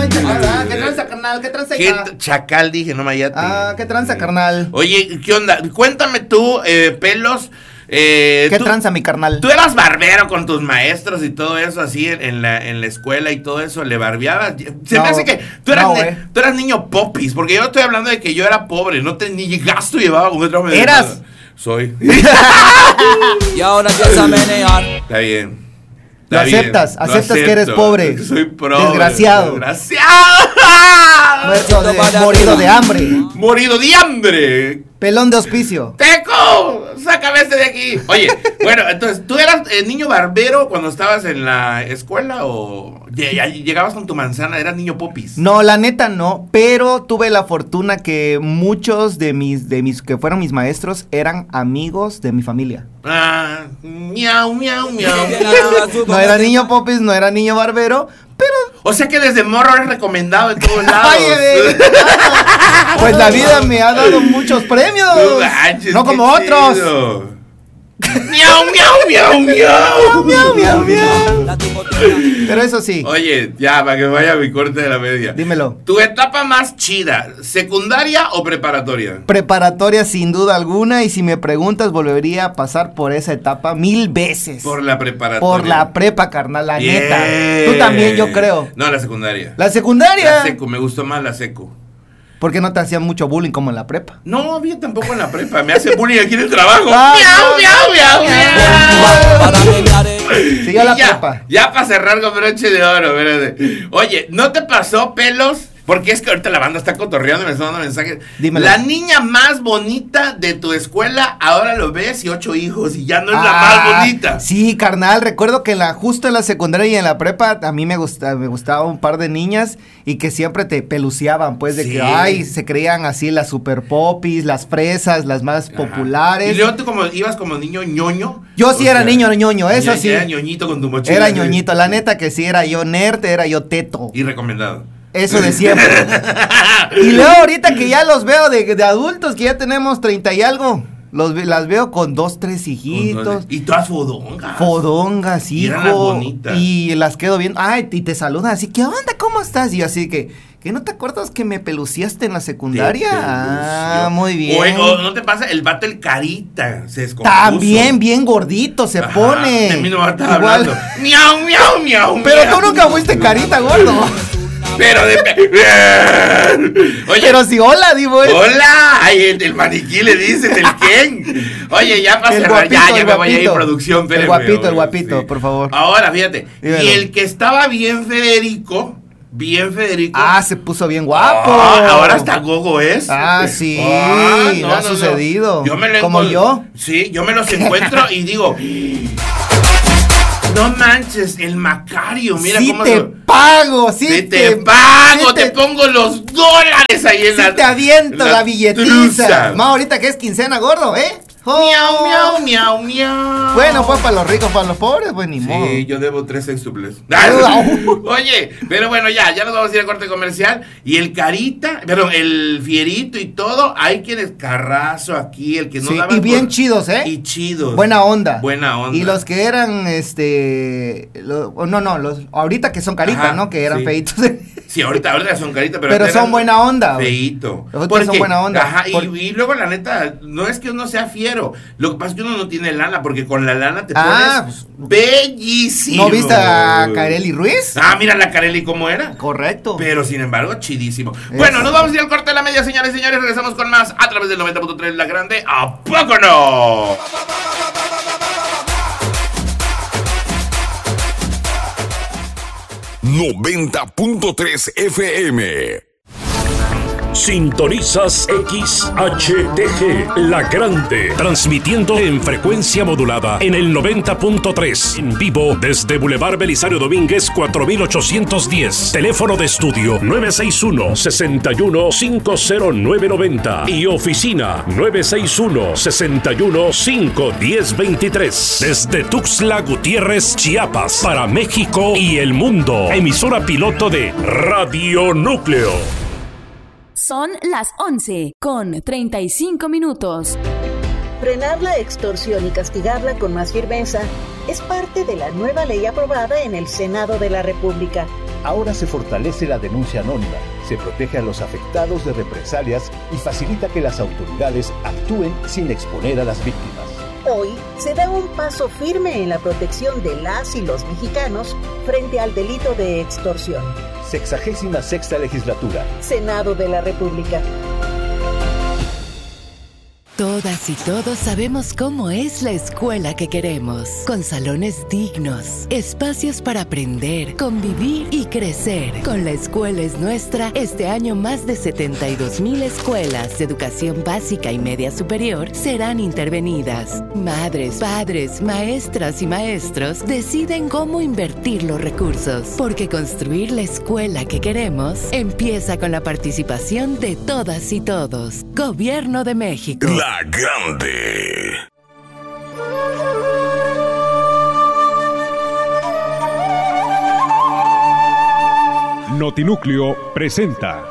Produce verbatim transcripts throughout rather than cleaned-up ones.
hay chacal. Ah, ¿qué tranza, carnal? ¿Qué tranza? ¿Qué t- chacal? Dije, no mayate. Ah, ¿qué tranza, carnal? Oye, ¿qué onda? Cuéntame tú, eh, Pelos. Eh, ¿Qué tú, tranza, mi carnal? Tú eras barbero con tus maestros y todo eso, así en, en, la, en la escuela y todo eso, ¿le barbeabas? Se No, me hace que tú eras, no, ni- güey. tú eras niño popis, porque yo estoy hablando de que yo era pobre, no tenía ni gasto llevaba con otro. ¿Eras? Soy. Y ahora empieza a menear. Está bien. Lo Está bien, aceptas, lo aceptas que eres acepto. pobre. Soy pobre. Desgraciado. Desgraciado. Muerto de- morido de hambre. Morido de hambre. Pelón de hospicio. ¡Teco! ¡Sácame este de aquí! Oye, bueno, entonces, ¿tú eras eh, niño barbero cuando estabas en la escuela o lle- ya llegabas con tu manzana? ¿Eras niño popis? No, la neta no, pero tuve la fortuna que muchos de mis, de mis, que fueron mis maestros eran amigos de mi familia. Ah, miau, miau, miau, miau. No era niño popis, no era niño barbero, pero... O sea que desde morro eres recomendado en todos lados. Ay, eh, pues la vida me ha dado muchos premios. No manches, No qué como otros. chido. Miau, miau, miau, miau. Miau, miau, miau. La ticotera. Pero eso sí, Oye, ya, para que vaya a mi corte de la media. dímelo. ¿Tu etapa más chida, secundaria o preparatoria? Preparatoria sin duda alguna, y si me preguntas volvería a pasar por esa etapa mil veces. Por la preparatoria. Por la prepa, carnal, la Bien. neta. Tú también, yo creo. No, la secundaria. La secundaria. La seco, me gustó más la seco. Porque no te hacían mucho bullying como en la prepa. No, bien tampoco en la prepa. Me hace bullying aquí en el trabajo. Ah, miau, no, miau, miau, miau. Para menear. eh. Siguió Y la ya, prepa. Ya para cerrar con broche de oro, espérate. Oye, ¿no te pasó, Pelos? Porque es que ahorita la banda está cotorreando y me está dando mensajes. Dímelo. La niña más bonita de tu escuela, ahora lo ves y ocho hijos y ya no es la Ah, más bonita. Sí, carnal, recuerdo que en la, justo en la secundaria y en la prepa a mí me gusta, me gustaba un par de niñas y que siempre te peluceaban, pues, de Sí. que, ay, se creían así las super popis, las fresas, las más Ajá. populares. Y luego tú como ibas como niño ñoño. Yo sí O era sea, niño ñoño, eso ya- sí. Era ñoñito con tu mochila. Era ¿sí? ñoñito, la neta que sí, era yo nerd, era yo teto. Y recomendado. Eso de siempre. Y luego ahorita que ya los veo de, de adultos, que ya tenemos treinta y algo, los, ve- las veo con dos, tres hijitos. Y todas fodongas. Fodongas, Y eran las hijo. bonitas. Y las quedo viendo. Ay, y te saludan así, ¿qué onda? ¿Cómo estás? Y yo así que, ¿que no te acuerdas que me peluciaste en la secundaria? Te Ah, pelució. muy bien. Oye, o no te pasa, el vato el carita se descompuso. También bien gordito se Ajá, pone. De mí no va a estar Igual. hablando. Miau, miau, miau. Pero miau. tú nunca fuiste carita, gordo. Pero de. Oye. Pero si hola, digo. ¿eh? Hola, ay, el, el maniquí le dicen, el Ken. Oye, ya para El cerrar, ya, guapito, ya el me voy a ir guapito. producción. El espérenme, guapito, el oye, guapito, por favor. Ahora, fíjate. Dímelo. Y el que estaba bien Federico, bien Federico. Ah, se puso bien guapo. Ah, ahora hasta gogo es. Ah, sí, Ah, le ha sucedido. Yo me lo Como enco- yo. Sí, yo me los encuentro y digo, no manches, el Macario, mira sí cómo te se- pago, sí, Sí te, pago, sí te, pongo los dólares ahí en sí la te aviento la, billetiza. truza. Más ahorita que es quincena, gordo, ¿eh? Oh. Miau, miau, miau, miau. Bueno, pues para los ricos, para los pobres, pues ni modo. Sí, yo debo tres sextuples. Au. Oye, pero bueno, ya, ya nos vamos a ir a corte comercial. Y el Carita, perdón, el Fierito y todo, hay quienes Carrazo aquí, el que no Sí, daba y bien por- chidos, ¿eh? Y chidos. Buena onda. Buena onda. Y los que eran, este, lo- no, no, los ahorita que son caritas, Ajá, ¿no? Que eran sí. feitos. Sí, ahorita, ahorita son Carita, pero. Pero antes son eran buena onda. Feíto. Los otros son buena onda. Ajá, y, Por- y luego la neta, no es que uno sea fiero. Lo que pasa es que uno no tiene lana, porque con la lana te Ah, pones bellísimo. ¿No viste a Kareli Ruiz? Ah, mira la Kareli cómo era. Correcto. Pero sin embargo, chidísimo. Bueno, nos vamos a ir al corte de la media, señores y señores. Regresamos con más a través del noventa punto tres La Grande. ¿A poco no? noventa punto tres F M. Sintonizas X H T G, La Grande, transmitiendo en frecuencia modulada en el noventa punto tres, en vivo desde Boulevard Belisario Domínguez cuatro mil ochocientos diez, teléfono de estudio nueve seis uno, seis uno cinco cero nueve nueve cero y oficina nueve seis uno, seis uno cinco uno cero dos tres, desde Tuxtla Gutiérrez, Chiapas, para México y el mundo, emisora piloto de Radio Núcleo. Son las once con treinta y cinco minutos. Frenar la extorsión y castigarla con más firmeza es parte de la nueva ley aprobada en el Senado de la República. Ahora se fortalece la denuncia anónima, se protege a los afectados de represalias y facilita que las autoridades actúen sin exponer a las víctimas. Hoy se da un paso firme en la protección de las y los mexicanos frente al delito de extorsión. Sexagésima sexta legislatura. Senado de la República. Todas y todos sabemos cómo es la escuela que queremos, con salones dignos, espacios para aprender, convivir y crecer. Con La Escuela es Nuestra, este año más de setenta y dos mil escuelas de educación básica y media superior serán intervenidas. Madres, padres, maestras y maestros deciden cómo invertir los recursos, porque construir la escuela que queremos empieza con la participación de todas y todos. Gobierno de México. La Grande. Notinúcleo presenta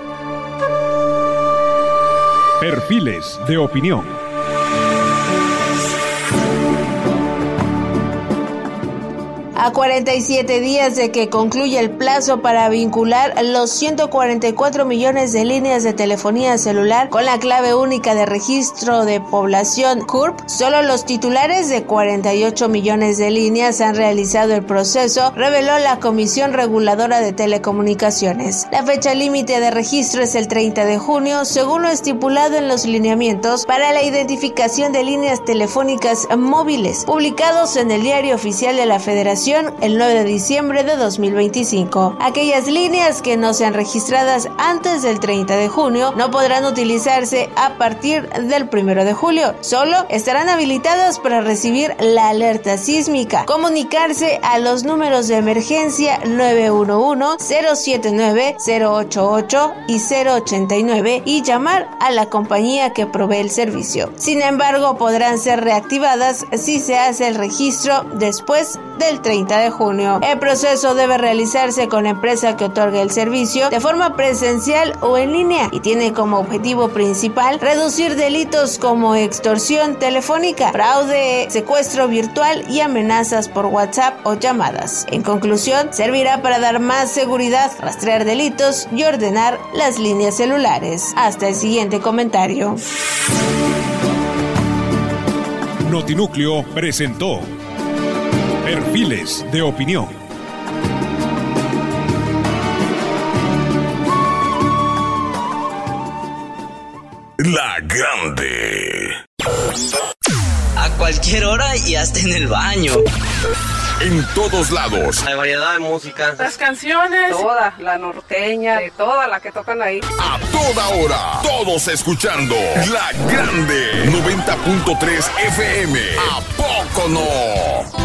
Perfiles de Opinión. A cuarenta y siete días de que concluya el plazo para vincular los ciento cuarenta y cuatro millones de líneas de telefonía celular con la clave única de registro de población C U R P, solo los titulares de cuarenta y ocho millones de líneas han realizado el proceso, reveló la Comisión Reguladora de Telecomunicaciones. La fecha límite de registro es el treinta de junio, según lo estipulado en los lineamientos para la identificación de líneas telefónicas móviles, publicados en el Diario Oficial de la Federación el nueve de diciembre de dos mil veinticinco. Aquellas líneas que no sean registradas antes del treinta de junio no podrán utilizarse a partir del primero de julio. Solo estarán habilitadas para recibir la alerta sísmica, comunicarse a los números de emergencia nueve uno uno, cero siete nueve, cero ocho ocho y cero ochenta y nueve y llamar a la compañía que provee el servicio. Sin embargo, podrán ser reactivadas si se hace el registro después del treinta de junio. El proceso debe realizarse con la empresa que otorga el servicio de forma presencial o en línea y tiene como objetivo principal reducir delitos como extorsión telefónica, fraude, secuestro virtual y amenazas por WhatsApp o llamadas. En conclusión, servirá para dar más seguridad, rastrear delitos y ordenar las líneas celulares. Hasta el siguiente comentario. Notinúcleo presentó Perfiles de Opinión. La Grande. A cualquier hora y hasta en el baño. En todos lados. Hay variedad de música. Las canciones. Toda, la norteña, de toda la que tocan ahí. A toda hora. Todos escuchando. La Grande. noventa punto tres F M. ¿A poco no?